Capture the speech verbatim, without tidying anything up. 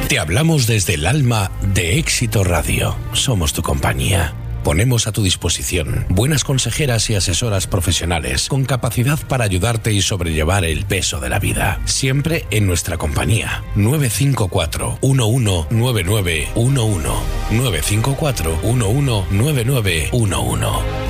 Te hablamos desde el alma de Éxito Radio. Somos tu compañía. Ponemos a tu disposición buenas consejeras y asesoras profesionales con capacidad para ayudarte y sobrellevar el peso de la vida. Siempre en nuestra compañía. nueve cinco cuatro, uno uno nueve nueve uno uno. nueve cinco cuatro, uno uno nueve nueve uno uno.